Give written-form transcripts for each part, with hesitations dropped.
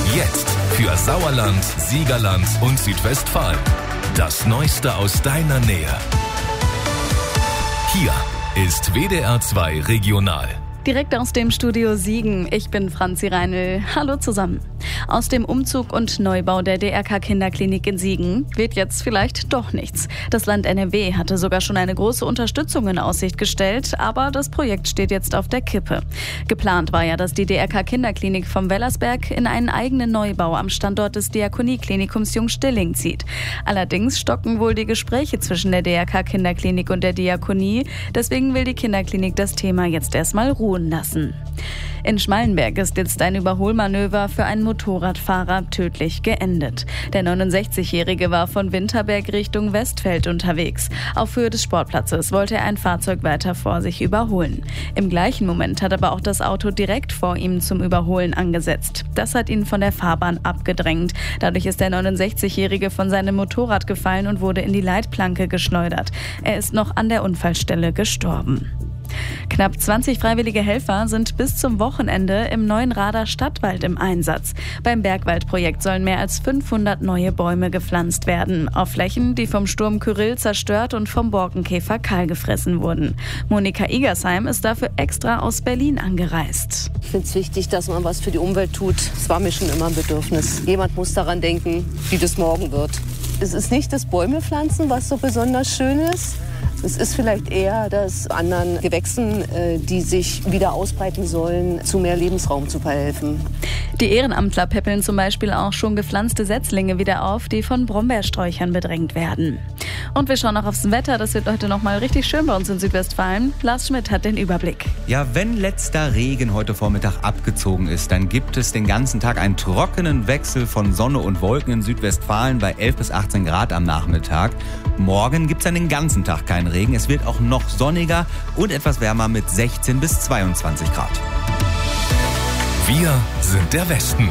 Jetzt für Sauerland, Siegerland und Südwestfalen. Das Neueste aus deiner Nähe. Hier ist WDR 2 Regional. Direkt aus dem Studio Siegen. Ich bin Franzi Reinl. Hallo zusammen. Aus dem Umzug und Neubau der DRK Kinderklinik in Siegen wird jetzt vielleicht doch nichts. Das Land NRW hatte sogar schon eine große Unterstützung in Aussicht gestellt, aber das Projekt steht jetzt auf der Kippe. Geplant war ja, dass die DRK Kinderklinik vom Wellersberg in einen eigenen Neubau am Standort des Diakonieklinikums Jungstilling zieht. Allerdings stocken wohl die Gespräche zwischen der DRK Kinderklinik und der Diakonie. Deswegen will die Kinderklinik das Thema jetzt erstmal ruhen lassen. In Schmallenberg ist jetzt ein Überholmanöver für einen Motorradfahrer tödlich geendet. Der 69-Jährige war von Winterberg Richtung Westfeld unterwegs. Auf Höhe des Sportplatzes wollte er ein Fahrzeug weiter vor sich überholen. Im gleichen Moment hat aber auch das Auto direkt vor ihm zum Überholen angesetzt. Das hat ihn von der Fahrbahn abgedrängt. Dadurch ist der 69-Jährige von seinem Motorrad gefallen und wurde in die Leitplanke geschleudert. Er ist noch an der Unfallstelle gestorben. Knapp 20 freiwillige Helfer sind bis zum Wochenende im neuen Rader Stadtwald im Einsatz. Beim Bergwaldprojekt sollen mehr als 500 neue Bäume gepflanzt werden, auf Flächen, die vom Sturm Kyrill zerstört und vom Borkenkäfer kahlgefressen wurden. Monika Igersheim ist dafür extra aus Berlin angereist. Ich finde es wichtig, dass man was für die Umwelt tut. Es war mir schon immer ein Bedürfnis. Jemand muss daran denken, wie das morgen wird. Es ist nicht das Bäume pflanzen, was so besonders schön ist. Es ist vielleicht eher das anderen Gewächsen, die sich wieder ausbreiten sollen, zu mehr Lebensraum zu verhelfen. Die Ehrenamtler peppeln zum Beispiel auch schon gepflanzte Setzlinge wieder auf, die von Brombeersträuchern bedrängt werden. Und wir schauen noch aufs Wetter. Das wird heute noch mal richtig schön bei uns in Südwestfalen. Lars Schmidt hat den Überblick. Ja, wenn letzter Regen heute Vormittag abgezogen ist, dann gibt es den ganzen Tag einen trockenen Wechsel von Sonne und Wolken in Südwestfalen bei 11 bis 18 Grad am Nachmittag. Morgen gibt es dann den ganzen Tag keinen Regen. Es wird auch noch sonniger und etwas wärmer mit 16 bis 22 Grad. Wir sind der Westen.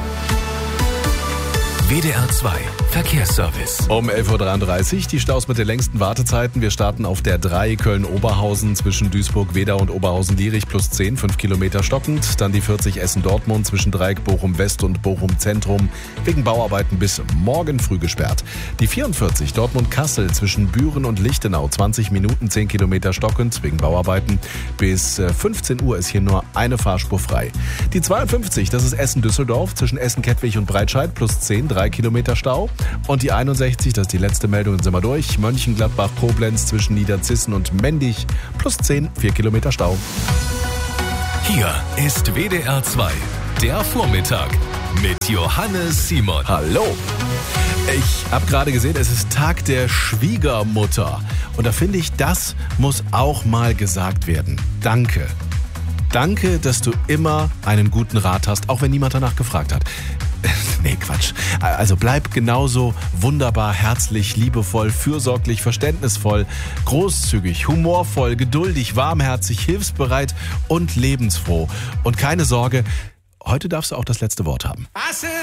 WDR 2 Verkehrsservice. Um 11.33 Uhr die Staus mit den längsten Wartezeiten. Wir starten auf der 3 Köln-Oberhausen zwischen Duisburg-Wedau und Oberhausen-Lierich plus 10, 5 Kilometer stockend. Dann die 40 Essen-Dortmund zwischen Dreieck Bochum-West und Bochum-Zentrum wegen Bauarbeiten bis morgen früh gesperrt. Die 44 Dortmund-Kassel zwischen Büren und Lichtenau 20 Minuten, 10 Kilometer stockend wegen Bauarbeiten. Bis 15 Uhr ist hier nur eine Fahrspur frei. Die 52, das ist Essen-Düsseldorf zwischen Essen-Kettwig und Breitscheid plus 10, 3 Kilometer Stau. Und die 61, das ist die letzte Meldung, dann sind wir durch. Mönchengladbach-Koblenz zwischen Niederzissen und Mendig plus 10, 4 Kilometer Stau. Hier ist WDR 2, der Vormittag mit Johannes Simon. Hallo! Ich habe gerade gesehen, es ist Tag der Schwiegermutter. Und da finde ich, das muss auch mal gesagt werden. Danke. Danke, dass du immer einen guten Rat hast, auch wenn niemand danach gefragt hat. Nee, Quatsch. Also bleib genauso wunderbar, herzlich, liebevoll, fürsorglich, verständnisvoll, großzügig, humorvoll, geduldig, warmherzig, hilfsbereit und lebensfroh. Und keine Sorge, heute darfst du auch das letzte Wort haben.